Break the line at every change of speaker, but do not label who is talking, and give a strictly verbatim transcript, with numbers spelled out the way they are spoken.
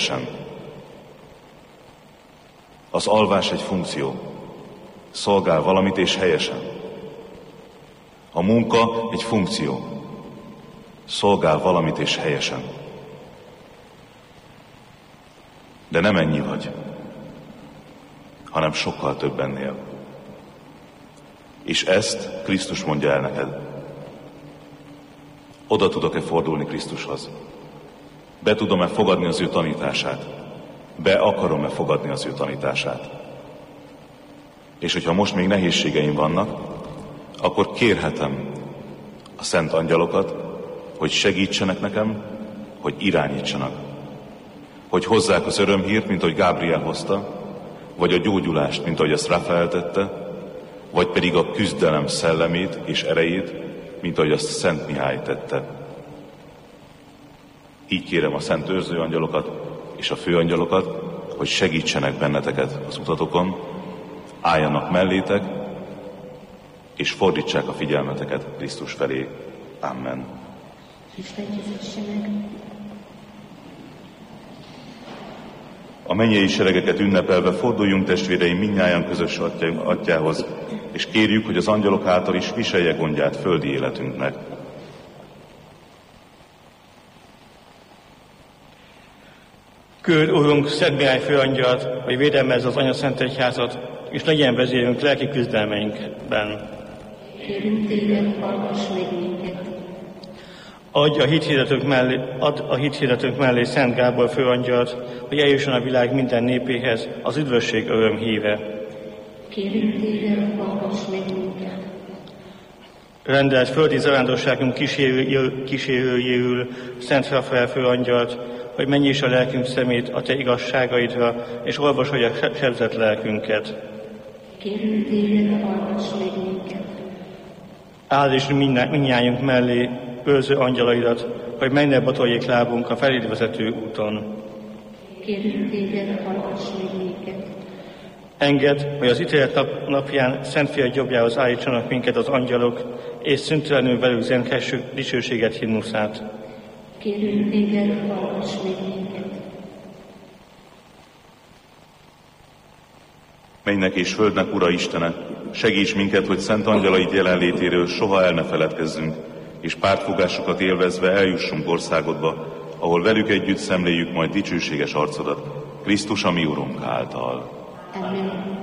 helyesen. Az alvás egy funkció. Szolgál valamit és helyesen. A munka egy funkció. Szolgál valamit és helyesen. De nem ennyi vagy, hanem sokkal több ennél. És ezt Krisztus mondja el neked. Oda tudok-e fordulni Krisztushoz? Be tudom-e fogadni az ő tanítását? Be akarom-e fogadni az ő tanítását? És hogyha most még nehézségeim vannak, akkor kérhetem a szent angyalokat, hogy segítsenek nekem, hogy irányítsanak. Hogy hozzák az örömhírt, mint ahogy Gábriel hozta, vagy a gyógyulást, mint ahogy azt Rafael tette, vagy pedig a küzdelem szellemét és erejét, mint ahogy azt Szent Mihály tette. Így kérem a szent őrzőangyalokat és a főangyalokat, hogy segítsenek benneteket az utatokon, álljanak mellétek, és fordítsák a figyelmeteket Krisztus felé. Amen. A mennyei seregeket ünnepelve forduljunk testvéreim mindnyájan közös atyához, és kérjük, hogy az angyalok által is viselje gondját földi életünknek.
Küld, Urunk, Szent Mihály főangyalt, hogy védelmezze az Anyaszent Egyházat, és legyen vezérünk lelki küzdelmeinkben.
Kérünk téged, hallgass meg minket.
Adj a hithirdetők mellé, add a hithirdetők mellé Szent Gábor főangyalt, hogy eljusson a világ minden népéhez az üdvösség örömhíre.
Kérünk téged, hallgass meg minket.
Rendelt földi zarándosságunk kísérő, kísérőjéül Szent Rafael főangyalt, hogy mennyis a lelkünk szemét a te igazságaidra, és olvasolj a sebzett lelkünket.
Kérünk téged, hallgass meg minket.
Áld is mindnyájunk mellé őrző angyalaidat, hogy meg ne batoljék lábunk a feléd vezető úton.
Kérünk téged, hallgass meg minket.
Engedd, hogy az ítélet nap, napján Szent Fiad jobbjához állítsanak minket az angyalok, és szüntelenül velük zenkhessük dicsőséget himnuszát.
Kérünk téged, hallgass meg minket.
Mennynek és földnek Ura Istene, segíts minket, hogy szent angyalaid jelenlétéről soha el ne feledkezzünk, és pártfogásokat élvezve eljussunk országodba, ahol velük együtt szemléljük majd dicsőséges arcodat, Krisztus a mi Urunk által.
Amen.